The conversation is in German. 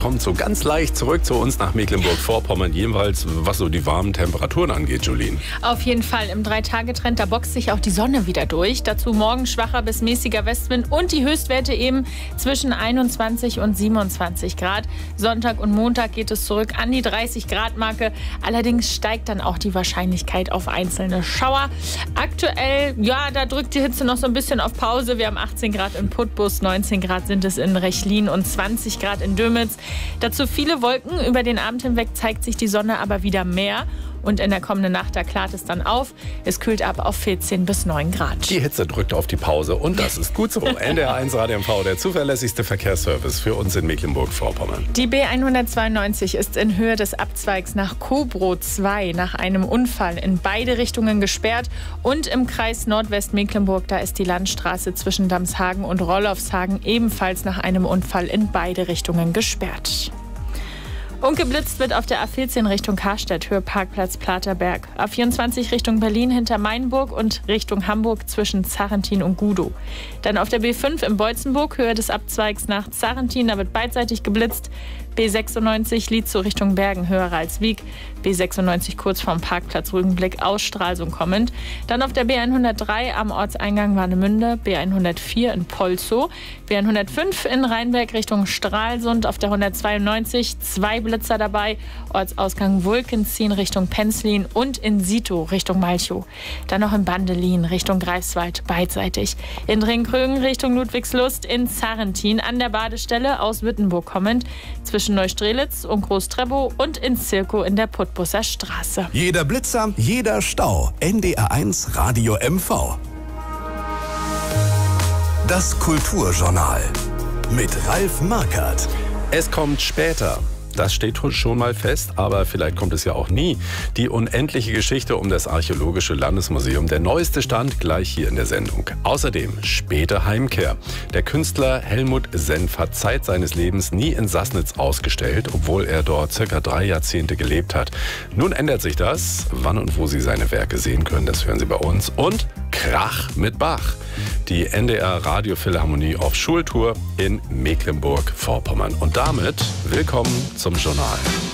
Kommt so ganz leicht zurück zu uns nach Mecklenburg-Vorpommern, jedenfalls was so die warmen Temperaturen angeht, Jolien. Auf jeden Fall im 3-Tage-Trend, da boxt sich auch die Sonne wieder durch. Dazu morgen schwacher bis mäßiger Westwind und die Höchstwerte eben zwischen 21 und 27 Grad. Sonntag und Montag geht es zurück an die 30-Grad-Marke. Allerdings steigt dann auch die Wahrscheinlichkeit auf einzelne Schauer. Aktuell, ja, da drückt die Hitze noch so ein bisschen auf Pause. Wir haben 18 Grad in Putbus, 19 Grad sind es in Rechlin und 20 Grad in Dömitz. Dazu viele Wolken. Über den Abend hinweg zeigt sich die Sonne aber wieder mehr. Und in der kommenden Nacht, da klart es dann auf. Es kühlt ab auf 14 bis 9 Grad. Die Hitze drückt auf die Pause und das ist gut so. NDR 1 Radio MV, der zuverlässigste Verkehrsservice für uns in Mecklenburg-Vorpommern. Die B192 ist in Höhe des Abzweigs nach Kobrow 2 nach einem Unfall in beide Richtungen gesperrt. Und im Kreis Nordwestmecklenburg, da ist die Landstraße zwischen Damshagen und Rollofshagen ebenfalls nach einem Unfall in beide Richtungen gesperrt. Und geblitzt wird auf der A14 Richtung Karstedt, Höhe Parkplatz Platerberg. A24 Richtung Berlin hinter Mainburg und Richtung Hamburg zwischen Zarrentin und Gudow. Dann auf der B5 in Beutzenburg, Höhe des Abzweigs nach Zarrentin, da wird beidseitig geblitzt. B96 Lietzow Richtung Bergen, höher Ralswiek. B96 kurz vorm Parkplatz Rügenblick aus Stralsund kommend. Dann auf der B103 am Ortseingang Warnemünde, B104 in Polzow, B105 in Rheinberg Richtung Stralsund, auf der 192 2 Blitzer dabei, Ortsausgang Wulkenzien Richtung Penzlin und in Sito Richtung Malchow. Dann noch in Bandelin Richtung Greifswald beidseitig. In Ringkrögen Richtung Ludwigslust, in Zarrentin an der Badestelle aus Wittenburg kommend, zwischen Neustrelitz und Großtrebow und in Zirkow in der Putbusser Straße. Jeder Blitzer, jeder Stau. NDR 1 Radio MV. Das Kulturjournal mit Ralf Markert. Es kommt später. Das steht schon mal fest, aber vielleicht kommt es ja auch nie. Die unendliche Geschichte um das Archäologische Landesmuseum. Der neueste Stand gleich hier in der Sendung. Außerdem späte Heimkehr. Der Künstler Helmut Senf hat Zeit seines Lebens nie in Sassnitz ausgestellt, obwohl er dort circa 3 Jahrzehnte gelebt hat. Nun ändert sich das. Wann und wo Sie seine Werke sehen können, das hören Sie bei uns. Und Krach mit Bach. Die NDR Radiophilharmonie auf Schultour in Mecklenburg-Vorpommern. Und damit willkommen zum Journal.